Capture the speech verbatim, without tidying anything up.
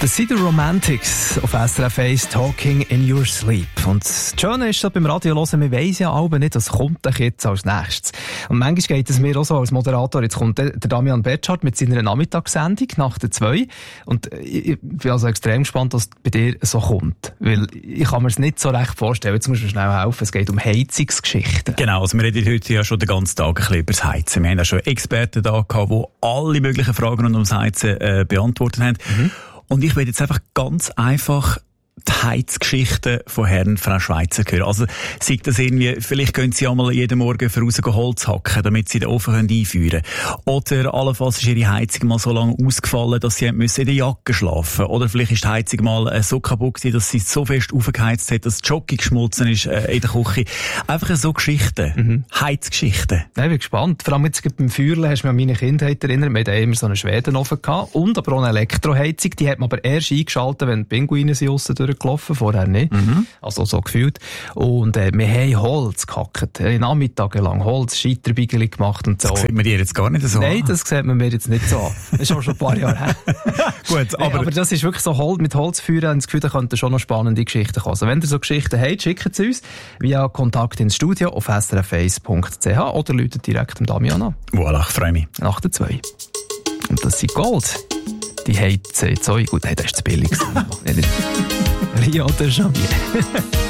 Das sind die Romantics auf S R F eins, Talking in Your Sleep. Und das Schöne ist, so beim Radio hören, wir weiss ja alle nicht, was kommt jetzt als nächstes. Und manchmal geht es mir auch so als Moderator, jetzt kommt der Damian Betschart mit seiner Nachmittagssendung nach der zwei. Und ich bin also extrem gespannt, was bei dir so kommt. Weil ich kann mir es nicht so recht vorstellen. Jetzt musst du mir schnell helfen. Es geht um Heizungsgeschichten. Genau, also wir reden heute ja schon den ganzen Tag ein bisschen über das Heizen. Wir haben ja schon Experten da gehabt, die alle möglichen Fragen rund ums Heizen äh, beantwortet haben. Mhm. Und ich will jetzt einfach ganz einfach die Heizgeschichten von Herrn Frau Schweizer hören. Also, sei das irgendwie, vielleicht können Sie einmal jeden Morgen voraus Holz hacken, damit Sie den Ofen einführen können. Oder allenfalls ist Ihre Heizung mal so lange ausgefallen, dass Sie müssen in der Jacke schlafen. Oder vielleicht ist die Heizung mal so kaputt gewesen, dass sie so fest aufgeheizt hat, dass die Jockey geschmolzen ist äh, in der Küche. Einfach so Geschichten. Mhm. Heizgeschichten. Ja, ich bin gespannt. Vor allem jetzt beim Feuerle hast du mich an meine Kindheit erinnert. Wir hatten immer so einen Schwedenofen gehabt. Und aber auch eine Elektroheizung. Die hat man aber erst eingeschaltet, wenn die Pinguine sind aussen durchgelaufen, vorher nicht. Mhm. Also so gefühlt. Und äh, wir haben Holz gehackt. Wir haben nachmittagelang Holz, Scheiterbeigeli gemacht und so. Das sieht man dir jetzt gar nicht so Nein, an. das sieht man mir jetzt nicht so an. Das ist auch schon ein paar Jahre her. Gut, aber... Nee, aber das ist wirklich so Holz, mit Holzfeuer, und das Gefühl, da könnten schon noch spannende Geschichten kommen. Also wenn ihr so Geschichten habt, schickt sie uns via Kontakt ins Studio auf s r f eins punkt c h oder läutet direkt dem Damian an. Voilà, ich freue mich. Nach der zwei. Und das sind Gold. Die heizen jetzt auch. Gut, nein, das ist zu billig. Rio de Janeiro.